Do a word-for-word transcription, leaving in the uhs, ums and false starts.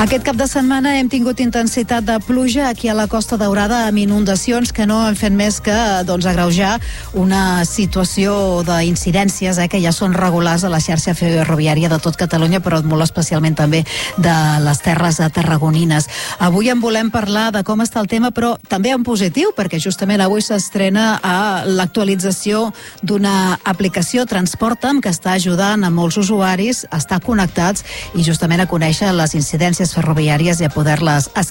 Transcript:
Aquest cap de setmana hem tingut intensitat de pluja aquí a la Costa Daurada amb inundacions que no han fet més que doncs, agreujar una situació d'incidències eh, que ja són regulars a la xarxa ferroviària de tot Catalunya, però molt especialment també de les terres tarragonines. Avui en volem parlar de com està el tema, però també en positiu, perquè justament avui s'estrena a l'actualització d'una aplicació Transporta'm que està ajudant a molts usuaris a estar connectats i justament a conèixer les incidències ferroviàries i a poder-les esquivar.